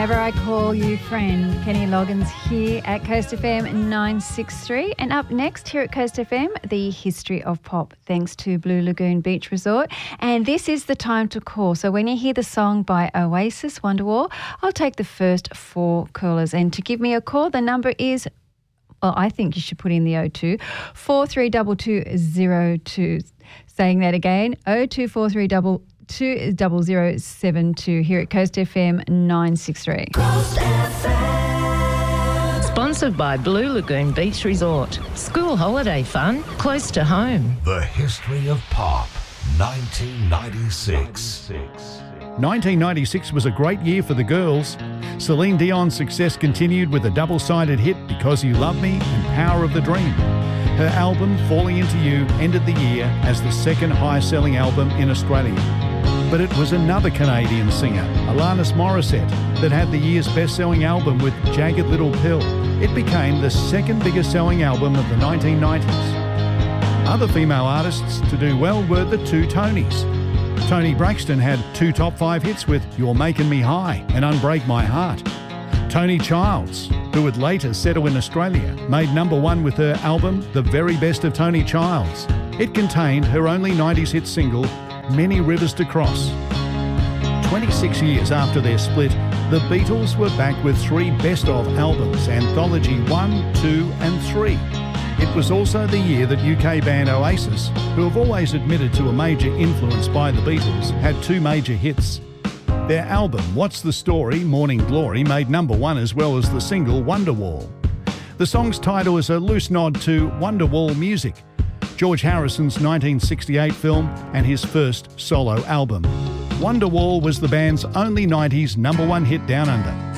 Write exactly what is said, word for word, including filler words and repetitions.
Ever I call you friend, Kenny Loggins here at Coast F M nine sixty-three. And up next here at Coast F M, the history of pop, thanks to Blue Lagoon Beach Resort. And this is the time to call. So when you hear the song by Oasis, Wonderwall, I'll take the first four callers. And to give me a call, the number is, well, I think you should put in the oh two, four three two two oh two. Saying that again, oh two four three two two zero zero seven two here at Coast F M nine sixty-three. Coast F M. Sponsored by Blue Lagoon Beach Resort. School holiday fun, close to home. The history of pop, nineteen ninety-six. nineteen ninety-six was a great year for the girls. Celine Dion's success continued with a double-sided hit, Because You Love Me and Power of the Dream. Her album, Falling Into You, ended the year as the second highest-selling album in Australia. But it was another Canadian singer, Alanis Morissette, that had the year's best-selling album with Jagged Little Pill. It became the second biggest-selling album of the nineteen nineties. Other female artists to do well were the two Tonys. Toni Braxton had two top five hits with You're Making Me High and Unbreak My Heart. Toni Childs, who would later settle in Australia, made number one with her album The Very Best of Toni Childs. It contained her only nineties hit single, Many Rivers to Cross. twenty-six years after their split, the Beatles were back with three best-of albums, Anthology one, two and three. It was also the year that U K band Oasis, who have always admitted to a major influence by the Beatles, had two major hits. Their album, What's the Story, Morning Glory, made number one as well as the single Wonderwall. The song's title is a loose nod to Wonderwall music, George Harrison's nineteen sixty-eight film and his first solo album. Wonderwall was the band's only nineties number one hit down under.